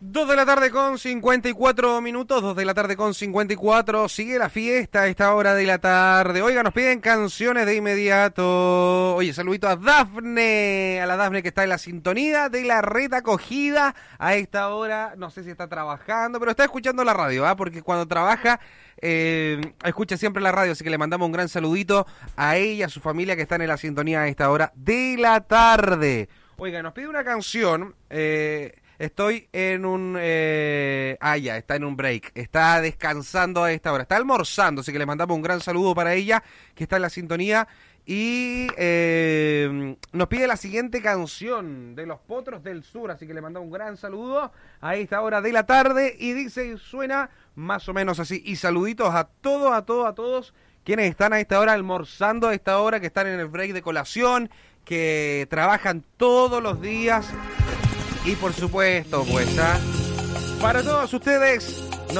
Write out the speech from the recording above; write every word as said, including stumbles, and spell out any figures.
Dos de la tarde con cincuenta y cuatro minutos, dos de la tarde con cincuenta y cuatro, sigue la fiesta a esta hora de la tarde. Oiga, nos piden canciones de inmediato. Oye, saludito a Dafne, a la Dafne que está en la sintonía de la red acogida a esta hora. No sé si está trabajando, pero está escuchando la radio, ¿ah? Porque cuando trabaja eh, escucha siempre la radio, así que le mandamos un gran saludito a ella, a su familia que están en la sintonía a esta hora de la tarde. Oiga, nos pide una canción, eh... Estoy en un... Eh... Ah, ya, está en un break. Está descansando a esta hora. Está almorzando, así que le mandamos un gran saludo para ella, que está en la sintonía. Y eh, nos pide la siguiente canción de Los Potros del Sur, así que le mandamos un gran saludo a esta hora de la tarde. Y dice, suena más o menos así. Y saluditos a todos, a todos, a todos quienes están a esta hora almorzando, a esta hora que están en el break de colación, que trabajan todos los días. Y por supuesto, pues, ¿ah? Para todos ustedes,